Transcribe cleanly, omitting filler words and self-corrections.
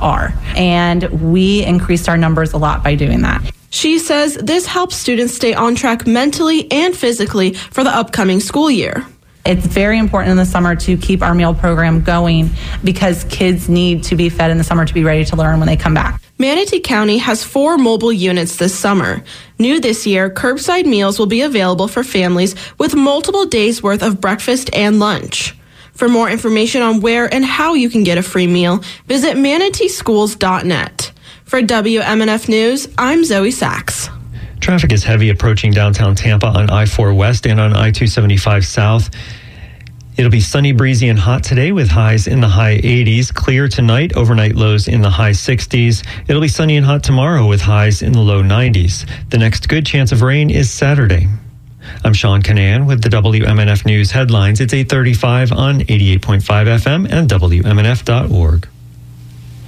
are. And we increased our numbers a lot by doing that. She says this helps students stay on track mentally and physically for the upcoming school year. It's very important in the summer to keep our meal program going because kids need to be fed in the summer to be ready to learn when they come back. Manatee County has 4 mobile units this summer. New this year, curbside meals will be available for families with multiple days' worth of breakfast and lunch. For more information on where and how you can get a free meal, visit manateeschools.net. For WMNF News, I'm Zoe Sachs. Traffic is heavy approaching downtown Tampa on I-4 West and on I-275 South. It'll be sunny, breezy, and hot today with highs in the high 80s. Clear tonight, overnight lows in the high 60s. It'll be sunny and hot tomorrow with highs in the low 90s. The next good chance of rain is Saturday. I'm Sean Canan with the WMNF News headlines. It's 8:35 on 88.5 FM and WMNF.org.